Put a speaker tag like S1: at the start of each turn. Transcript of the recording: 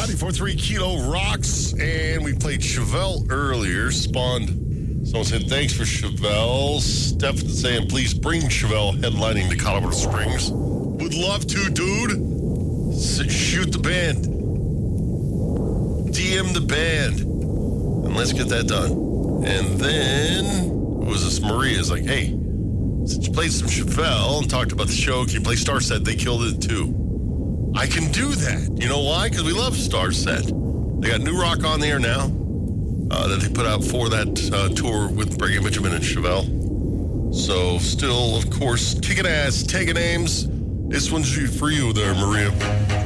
S1: 94.3 Kilo rocks, and we played Chevelle earlier. Spawned. Someone said, thanks for Chevelle. Steph saying, please bring Chevelle headlining to Colorado Springs. Would love to, dude. Shoot the band. DM the band. And let's get that done. And then, who was this? Maria's like, hey, since you played some Chevelle and talked about the show, can you play Star Set? They killed it too. I can do that. You know why? Because we love Star Set. They got new rock on the air now that they put out for that tour with Brady Benjamin and Chevelle. So still, of course, kicking ass, taking names. This one's for you there, Maria.